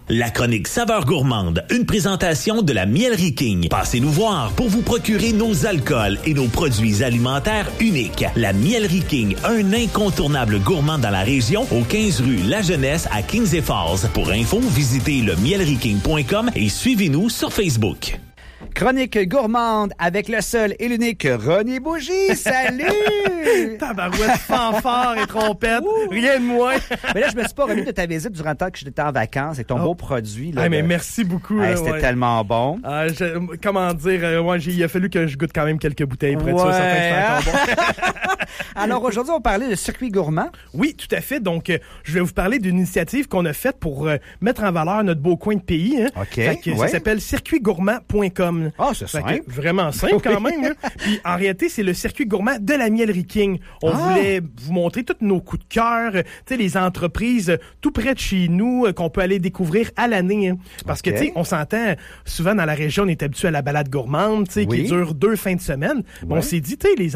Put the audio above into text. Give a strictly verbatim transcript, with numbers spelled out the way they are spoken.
La chronique Saveurs gourmandes, une présentation de la Mielerie King. Passez nous voir pour vous procurer nos alcools et nos produits alimentaires uniques. La Mielerie King, un incontournable gourmand dans la région, au quinze rue La Jeunesse à Kings et Falls. Pour info, visitez le mielerie king point com et suivez-nous sur Facebook. Chronique gourmande avec le seul et l'unique René Bougie. Salut! Tabarouette, fanfare et trompette. Ouh. Rien de moins. Mais là, je me suis pas remis de ta visite durant le temps que j'étais en vacances avec ton oh. beau produit. Là, ah, mais de... merci beaucoup. Hey, là, c'était ouais. tellement bon. Euh, je, comment dire, euh, ouais, j'ai, il a fallu que je goûte quand même quelques bouteilles pour être sûr certain que c'était encore bon. Alors, aujourd'hui, on va parler de circuit gourmand. Oui, tout à fait. Donc, euh, je vais vous parler d'une initiative qu'on a faite pour euh, mettre en valeur notre beau coin de pays. Hein. OK. Fait que, ouais. Ça s'appelle circuit gourmand point com. Ah, oh, c'est simple. Que, vraiment simple quand même. Hein. Puis, en réalité, c'est le circuit gourmand de la Mielerie King. On ah. voulait vous montrer tous nos coups de cœur, tu sais, les entreprises euh, tout près de chez nous euh, qu'on peut aller découvrir à l'année. Hein. Parce okay. que, tu sais, on s'entend, souvent dans la région, on est habitué à la balade gourmande, tu sais, oui. qui dure deux fins de semaine. Ouais. On s'est dit, tu sais, les